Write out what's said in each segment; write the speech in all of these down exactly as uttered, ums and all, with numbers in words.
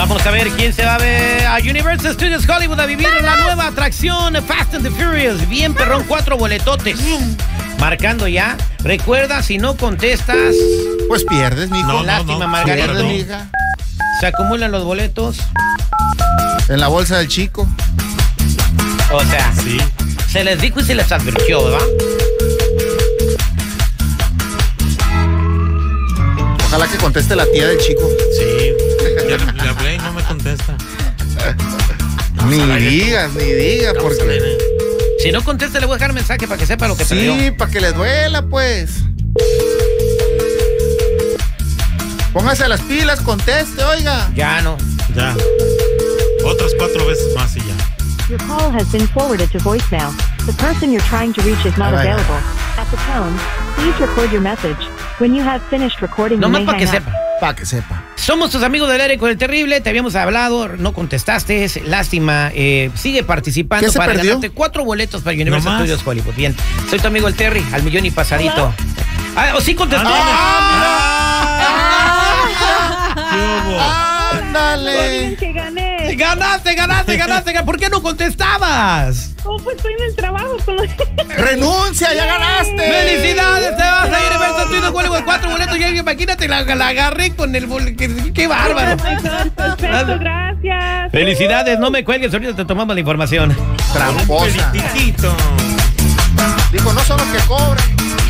Vamos a ver quién se va a ver a Universal Studios Hollywood a vivir la nueva atracción Fast and the Furious. Bien perrón, cuatro boletotes. Marcando ya. Recuerda, si no contestas, pues pierdes, mijo. No, lástima, no, no. Margarita. Pierdes, mija. Se acumulan los boletos en la bolsa del chico. O sea, sí. Se les dijo y se les advirtió, ¿verdad? Ojalá que conteste la tía del chico. Sí. Ya le, le hablé y no me contesta. Ni digas, ni digas, porque... Si no contesta, le voy a dejar mensaje para que sepa lo que sí, perdió. Sí, para que le duela, pues. Póngase las pilas, conteste, oiga. Ya no. Ya. Otras cuatro veces más y ya. Your call has been forwarded to voicemail. The person you're trying to reach is not Ay, available. At the tone, please record your message. When you have finished recording, no you más may para que hang sepa. Para que sepa. Somos tus amigos del aire con el terrible. Te habíamos hablado, no contestaste. Lástima. Eh, sigue participando para perdió? ganarte cuatro boletos para Universal ¿No Studios Hollywood. Bien. Soy tu amigo el Terry, al millón y pasadito. Ah, ¿o sí contestó? ¡Ah, ándale! que gané. Ganaste, ganaste, ganaste. ¿Por qué no contestabas? Oh, pues estoy en el trabajo con los... ¡Renuncia, ya ganaste! ¡Felicidades! Te vas a ir a Universal Studios Hollywood. Cuatro boletos. Ya imagínate, la, la agarré con el bol... ¡Qué, qué bárbaro! Perfecto, gracias. Felicidades, no me cuelgues. Ahorita te tomamos la información. Tramposa. Dijo, no son los que cobran.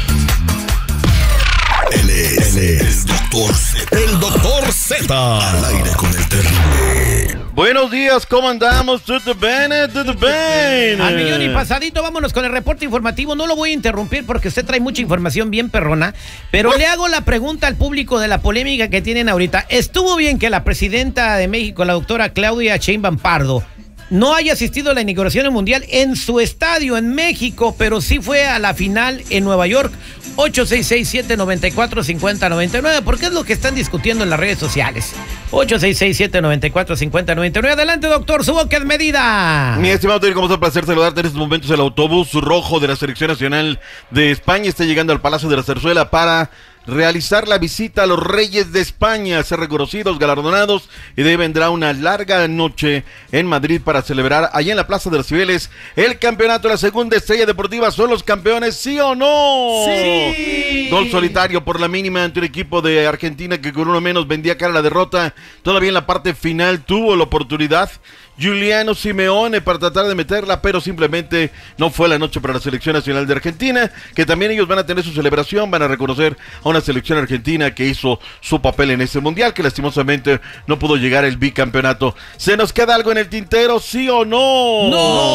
Él es, él es Doctor Z. El Doctor Z. Al aire con el terrible. Buenos días, ¿cómo andamos? Todo bien, todo bien. Al millón y pasadito, vámonos con el reporte informativo. No lo voy a interrumpir porque usted trae mucha información bien perrona, pero pues, le hago la pregunta al público de la polémica que tienen ahorita. ¿Estuvo bien que la presidenta de México, la doctora Claudia Sheinbaum Pardo, no haya asistido a la inauguración del Mundial en su estadio en México, pero sí fue a la final en Nueva York? ocho seis seis, siete nueve cuatro, cinco cero nueve nueve, porque es lo que están discutiendo en las redes sociales. ocho seis seis, siete nueve cuatro, cinco cero nueve nueve. Adelante, doctor, su boca es medida. Mi estimado Terry, como es un placer saludarte en estos momentos. El autobús rojo de la Selección Nacional de España está llegando al Palacio de la Zarzuela para realizar la visita a los Reyes de España, ser reconocidos, galardonados, y de ahí vendrá una larga noche en Madrid para celebrar allá en la Plaza de los Cibeles el campeonato de la segunda estrella deportiva. ¿Son los campeones, sí o no? Sí. Gol solitario por la mínima ante un equipo de Argentina que con uno menos vendía cara a la derrota. Todavía en la parte final tuvo la oportunidad Giuliano Simeone para tratar de meterla, pero simplemente no fue la noche para la Selección Nacional de Argentina, que también ellos van a tener su celebración, van a reconocer a una selección argentina que hizo su papel en ese mundial, que lastimosamente no pudo llegar al bicampeonato. ¿Se nos queda algo en el tintero, sí o no?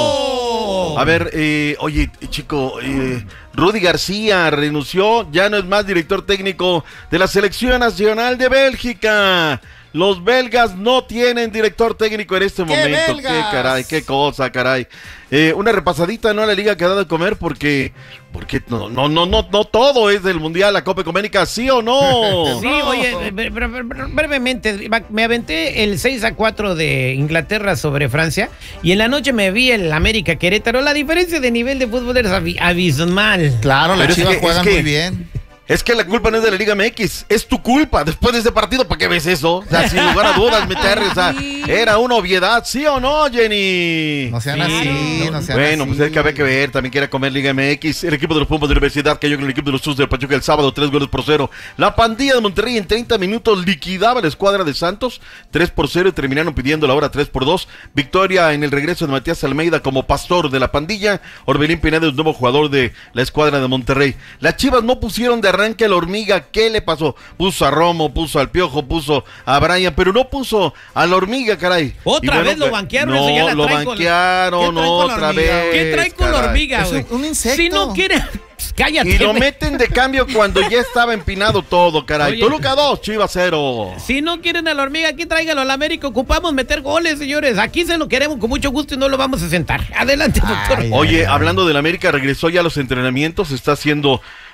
¡No! A ver, eh, oye, chico, eh, Rudy García renunció, ya no es más director técnico de la Selección Nacional de Bélgica. Los belgas no tienen director técnico en este ¿Qué momento. belgas? Qué caray, qué cosa, caray. Eh, una repasadita, ¿no? A la liga que ha dado de comer porque, porque no, no, no, no, no todo es del Mundial, la Copa Económica, ¿sí o no? Sí, oye, bre- bre- bre- brevemente, me aventé el seis a cuatro de Inglaterra sobre Francia y en la noche me vi el América Querétaro. La diferencia de nivel de fútbol es avi- abismal. Claro, las Pero es Chivas que- juegan es que- muy bien. Es que la culpa no es de la Liga M X, es tu culpa. Después de ese partido, ¿para qué ves eso? O sea, sin lugar a dudas, meterle, o sea, era una obviedad, ¿sí o no, Jenny? No sean Sí, así, no, no sean Bueno, así. pues es que había que ver, también quiere comer Liga M X. El equipo de los Pumas de la Universidad cayó con el equipo de los Sus del Pachuca el sábado, tres goles por cero. La pandilla de Monterrey en treinta minutos liquidaba a la escuadra de Santos, tres por cero, y terminaron pidiendo la hora tres por dos. Victoria en el regreso de Matías Almeida como pastor de la pandilla. Orbelín Pineda es nuevo jugador de la escuadra de Monterrey. Las Chivas no pusieron de arranque a la hormiga. ¿Qué le pasó? Puso a Romo, puso al Piojo, puso a Brian, pero no puso a la hormiga, caray. Otra Y bueno, vez lo banquearon, no, eso ya la lo traen con- banquearon ¿Qué traen con la otra hormiga? vez. ¿Qué trae con la caray. hormiga, Es güey? un- un insecto. Si no quiere, pues, cállate. Y lo güey. meten de cambio cuando ya estaba empinado todo, caray. Oye. Toluca dos, Chivas cero. Si no quieren a la hormiga, aquí tráigalo a la América. Ocupamos meter goles, señores. Aquí se lo queremos con mucho gusto y no lo vamos a sentar. Adelante, doctor. Ay, Oye, hablando del América, regresó ya a los entrenamientos, está haciendo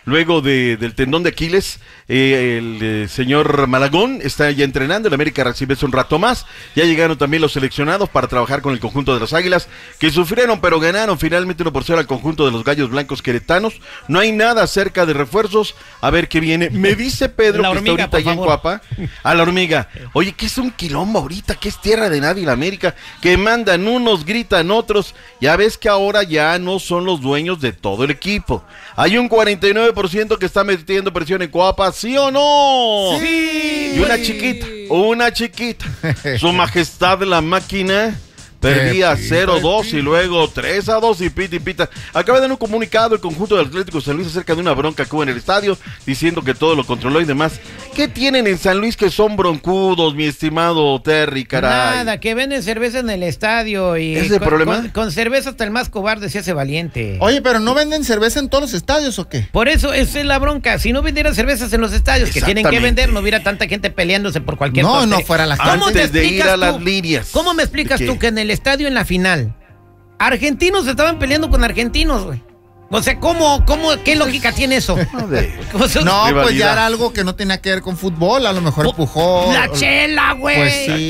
luego de, del tendón de Aquiles. Eh, el eh, señor Malagón está ya entrenando, el América recibe un rato más. Ya llegaron también los seleccionados para trabajar con el conjunto de las Águilas, que sufrieron pero ganaron finalmente uno por cero al conjunto de los Gallos Blancos queretanos. No hay nada acerca de refuerzos, a ver qué viene. Me dice Pedro, la que hormiga, está ahorita allá en favor. Cuapa, a la hormiga, oye, que es un quilombo ahorita, que es tierra de nadie la América, que mandan unos, gritan otros, ya ves que ahora ya no son los dueños de todo el equipo. Hay un cuarenta y nueve por ciento que está metiendo presión en Cuapa, ¿sí o no? Sí. Y una chiquita, una chiquita, su majestad la máquina perdía Qué cero dos pita, y luego tres a dos y pita y pita. Acaba de dar un comunicado el conjunto del Atlético San Luis acerca de una bronca que hubo en el estadio, diciendo que todo lo controló y demás. ¿Qué tienen en San Luis que son broncudos, mi estimado Terry, caray? Nada, que venden cerveza en el estadio y... ¿Ese es el con, problema? Con, con cerveza hasta el más cobarde se hace valiente. Oye, pero ¿no venden cerveza en todos los estadios o qué? Por eso, esa es la bronca. Si no vendieran cervezas en los estadios que tienen que Exactamente. vender, no hubiera tanta gente peleándose por cualquier No, tontería. no fuera las ¿Cómo Antes me de ir explicas a las tú- líneas. ¿Cómo me explicas ¿De qué? tú que en el estadio en la final argentinos estaban peleando con argentinos, güey? O sea, ¿cómo, cómo, qué lógica tiene eso? A ver. O sea, No, pues rivalidad. ya era algo que no tenía que ver con fútbol, a lo mejor po- empujó. La chela, güey. Pues sí.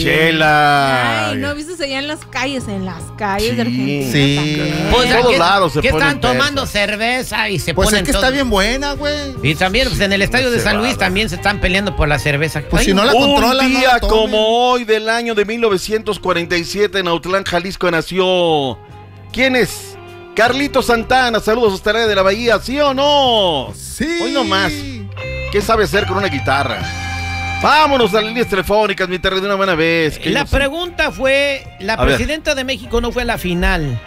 Chela. Ay, no viste allá en las calles, en las calles Sí. de Argentina. Sí. también. Pues, En todos ¿qué- lados se ¿qué ponen están tomando persas. cerveza y se Pues ponen es que todos- está bien buena, güey. Y también pues, en el estadio de San Luis Cebada. también se están peleando por la cerveza. Pues Ay, si no la Un controlan, no día la tomen. como hoy del año de mil novecientos cuarenta y siete en Autlán, Jalisco nació. ¿Quién es? Carlito Santana, saludos hasta el área de la Bahía, ¿sí o no? Sí. Hoy no más. ¿Qué sabe hacer con una guitarra? Vámonos a las líneas telefónicas, mi Terry, de una buena vez. que La yo sé. pregunta fue, la A ver. presidenta de México no fue a la final.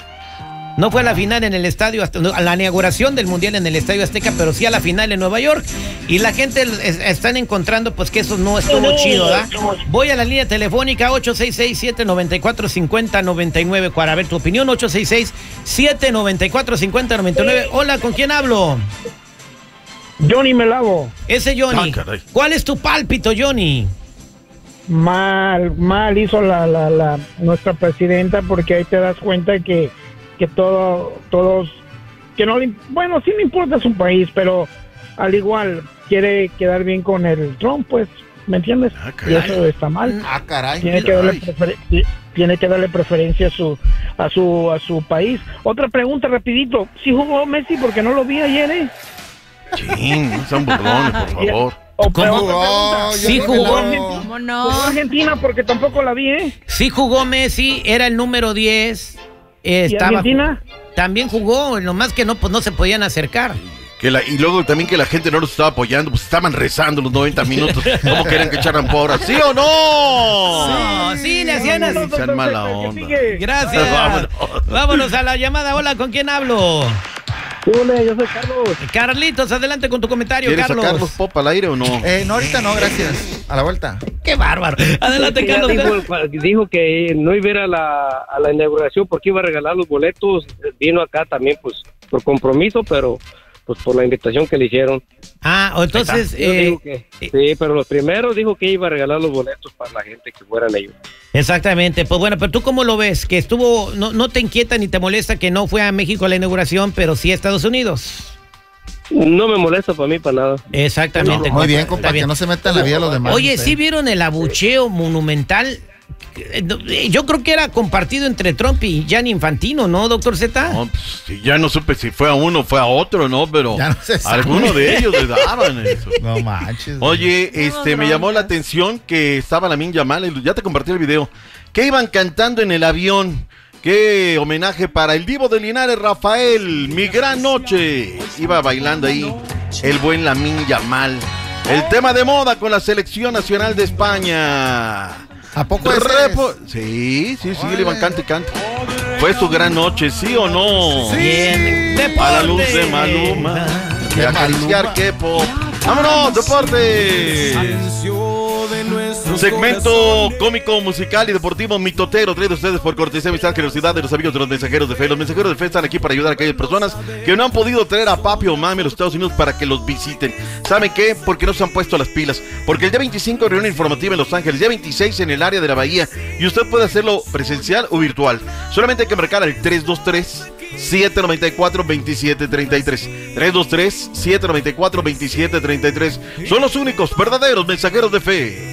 No fue a la final en el estadio, hasta- no, a la inauguración del Mundial en el Estadio Azteca, pero sí a la final en Nueva York. Y la gente es- están encontrando pues que eso no estuvo chido, ¿verdad? Voy a la línea telefónica ocho seis seis, siete nueve cuatro, cinco cero nueve nueve para ver tu opinión. ocho seis seis, siete nueve cuatro, cinco cero nueve nueve. Hola, ¿con quién hablo? Johnny Melavo, Ese Johnny. Ah, caray. ¿Cuál es tu pálpito, Johnny? mal, mal hizo la, la, la nuestra presidenta, porque ahí te das cuenta que, que todo, todos, que no le, bueno, sí le importa su país, pero al igual quiere quedar bien con el Trump, pues, ¿me entiendes? Ah, Y caray. eso está mal. Ah, caray. Tiene que darle Ay. prefer- tiene que darle preferencia a su a su a su país. Otra pregunta rapidito, ¿sí jugó Messi? Porque no lo vi ayer, ¿eh? Chin, no sean burlones, por favor. O, ¿Cómo? otra pregunta, Sí ¿jugó jugó. Argentina? ¿Cómo ¿Jugó no? Argentina? Porque tampoco la vi, ¿eh? Sí jugó Messi, era el número diez. eh, ¿Y estaba, Argentina? También jugó, nomás que no, pues no se podían acercar. Que la, y luego también que la gente no los estaba apoyando, pues estaban rezando los noventa minutos. ¿Cómo quieren que echaran porras? ¿Sí o no? No, sí, le hacían así. no, sean mala ¿Qué onda. sigue? Gracias. Vámonos. Vámonos a la llamada. Hola, ¿con quién hablo? Hola, yo soy Carlos. Carlitos, adelante con tu comentario, ¿Quieres Carlos. sacar los pop al aire o no? Eh, no, ahorita no, gracias. A la vuelta. Qué bárbaro. Adelante, Ya Carlos. dijo, dijo que no iba a ir a la, a la inauguración porque iba a regalar los boletos. Vino acá también, pues, por compromiso, pero pues por la invitación que le hicieron. Ah, o entonces, Yo eh, digo que- sí, pero los primeros dijo que iba a regalar los boletos para la gente que fueran ellos. exactamente. Pues bueno, pero tú cómo lo ves, que estuvo, no, no te inquieta ni te molesta que no fue a México a la inauguración, pero sí a Estados Unidos. No me molesta para mí, para nada. Exactamente. Muy bien, Está compa, bien. que no se meta en la vida de los demás. Oye, usted. ¿sí vieron el abucheo monumental? Eh, no, eh, Yo creo que era compartido entre Trump y Gianni Infantino, ¿no, doctor Z? No, pues, sí, ya no supe si fue a uno o fue a otro, ¿no? Pero Ya no se sabe. alguno de ellos le daban eso. No manches. güey. Oye, este, me llamó la atención que estaba Lamine Yamal, ya te compartí el video, que iban cantando en el avión. Qué homenaje para el divo de Linares, Rafael, mi gran noche. Iba bailando ahí el buen Lamine Yamal. El tema de moda con la selección nacional de España. ¿A poco ese Repo- es? Sí, sí, sí, Órale. le iban cante y cante. Fue su gran noche, ¿sí o no? Bien. A la luz de Deporte. Maluma. De De acariciar Maluma. que pop. ¡Vámonos, deportes! Segmento cómico, musical y deportivo mitotero traído a ustedes por cortesía, amistad, generosidad de los amigos de los mensajeros de fe. Los mensajeros de fe están aquí para ayudar a aquellas personas que no han podido traer a papi o mami a los Estados Unidos para que los visiten. ¿Saben qué? Porque no se han puesto las pilas. Porque el día veinticinco reunión informativa en Los Ángeles, día veintiséis en el área de la Bahía, y usted puede hacerlo presencial o virtual. Solamente hay que marcar al tres dos tres, siete nueve cuatro, veintisiete treinta y tres. tres dos tres, siete nueve cuatro, veintisiete treinta y tres. Son los únicos verdaderos mensajeros de fe.